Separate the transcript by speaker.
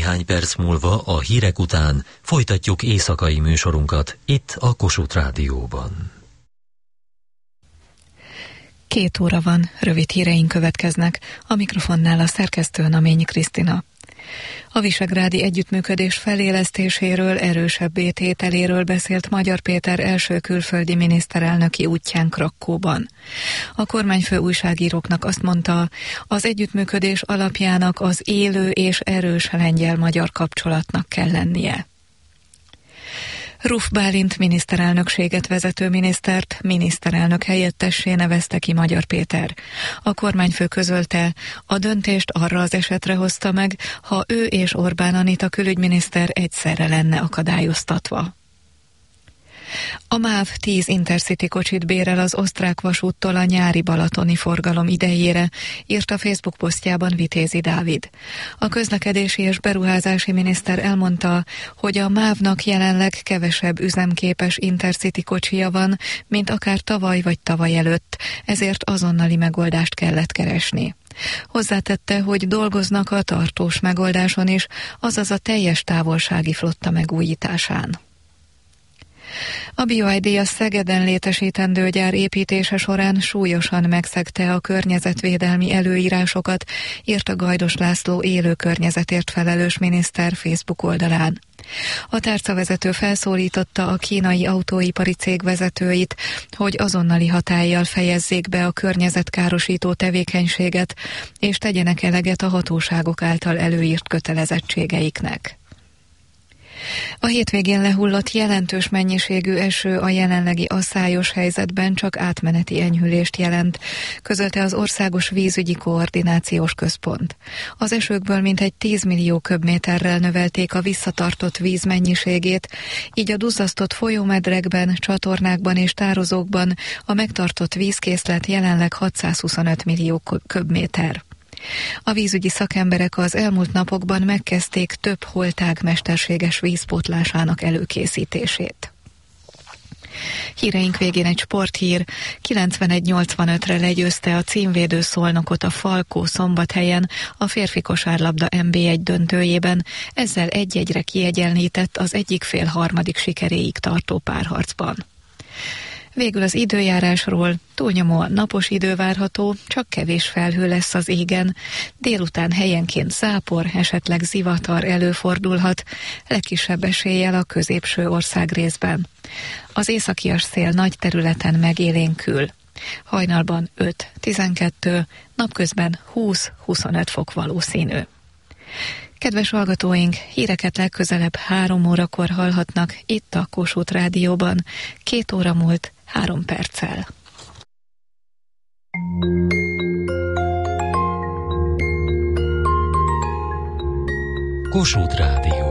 Speaker 1: néhány perc múlva a hírek után folytatjuk éjszakai műsorunkat itt a Kossuth Rádióban.
Speaker 2: 2 óra van, rövid híreink következnek, a mikrofonnál a szerkesztő Naményi Krisztina. A visegrádi együttműködés felélesztéséről, erősebbé tételéről beszélt Magyar Péter első külföldi miniszterelnöki útján Krakkóban. A kormányfő újságíróknak azt mondta, az együttműködés alapjának az élő és erős lengyel-magyar kapcsolatnak kell lennie. Ruf Bálint miniszterelnökséget vezető minisztert miniszterelnök helyettessé nevezte ki Magyar Péter. A kormányfő közölte, a döntést arra az esetre hozta meg, ha ő és Orbán Anita külügyminiszter egyszerre lenne akadályoztatva. A MÁV 10 Intercity kocsit bérel az osztrák vasúttól a nyári balatoni forgalom idejére, írt a Facebook posztjában Vitézi Dávid. A közlekedési és beruházási miniszter elmondta, hogy a MÁV-nak jelenleg kevesebb üzemképes Intercity kocsija van, mint akár tavaly vagy tavaly előtt, ezért azonnali megoldást kellett keresni. Hozzátette, hogy dolgoznak a tartós megoldáson is, azaz a teljes távolsági flotta megújításán. A BioID a Szegeden létesítendő gyár építése során súlyosan megszegte a környezetvédelmi előírásokat, írta Gajdos László élő környezetért felelős miniszter Facebook oldalán. A tárcavezető felszólította a kínai autóipari cég vezetőit, hogy azonnali hatállyal fejezzék be a környezetkárosító tevékenységet, és tegyenek eleget a hatóságok által előírt kötelezettségeiknek. A hétvégén lehullott jelentős mennyiségű eső a jelenlegi asszályos helyzetben csak átmeneti enyhülést jelent, közölte az Országos Vízügyi Koordinációs Központ. Az esőkből mintegy 10 millió köbméterrel növelték a visszatartott víz mennyiségét, így a duzzasztott folyómedrekben, csatornákban és tározókban a megtartott vízkészlet jelenleg 625 millió köbméter. A vízügyi szakemberek az elmúlt napokban megkezdték több holtág mesterséges vízpótlásának előkészítését. Híreink végén egy sporthír. 91-85-re legyőzte a címvédő Szolnokot a Falkó Szombathelyen a férfi kosárlabda NB1 döntőjében, ezzel 1-1-re kiegyenlített az egyik fél harmadik sikeréig tartó párharcban. Végül az időjárásról: túlnyomóan napos idő várható, csak kevés felhő lesz az égen. Délután helyenként zápor, esetleg zivatar előfordulhat, legkisebb eséllyel a középső országrészben. Az északias szél nagy területen megélénkül. Hajnalban 5-12, napközben 20-25 fok valószínű. Kedves hallgatóink, híreket legközelebb 3 órakor hallhatnak itt a Kossuth Rádióban, 2 óra múlt 3 perccel.
Speaker 1: Kossuth Rádió.